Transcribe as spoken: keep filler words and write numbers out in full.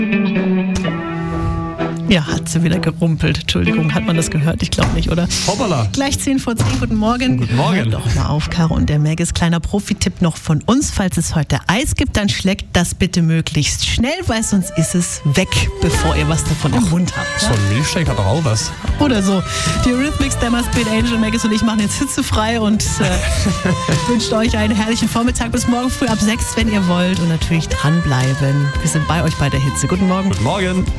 Ja, hat sie wieder gerumpelt. Entschuldigung, hat man das gehört? Ich glaube nicht, oder? Hoppala. Gleich zehn vor zehn, guten Morgen. Guten Morgen. Hört doch mal auf, Caro und der Megis. Kleiner Profi-Tipp noch von uns. Falls es heute Eis gibt, dann schlägt das bitte möglichst schnell, weil sonst ist es weg, bevor ihr was davon im Mund habt. So ein Milchshake hat doch auch was. Oder so. Die Eurythmics, der Must Be Angel, Megis und ich machen jetzt hitzefrei und äh, wünscht euch einen herrlichen Vormittag. Bis morgen früh ab sechs, wenn ihr wollt. Und natürlich dranbleiben. Wir sind bei euch bei der Hitze. Guten Morgen. Guten Morgen.